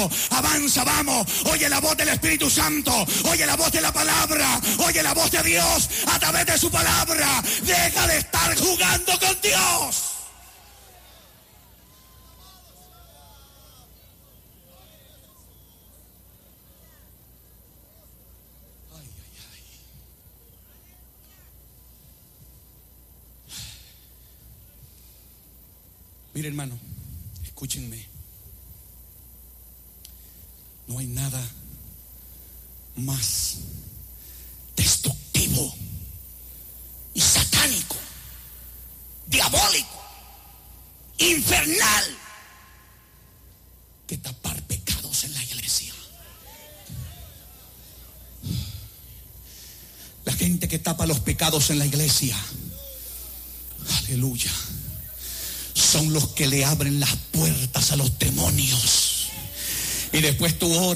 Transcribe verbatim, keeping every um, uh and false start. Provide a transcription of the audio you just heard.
Cristo. Avanza, vamos. Oye la voz del Espíritu Santo. Oye la voz de la palabra. Oye la voz de Dios a través de su palabra. Deja de estar jugando con Dios. Mire, hermano, escúchenme. No hay nada más destructivo y satánico, diabólico, infernal, que tapar pecados en la iglesia. La gente que tapa los pecados en la iglesia, aleluya, son los que le abren las puertas a los demonios. Y después tú oras.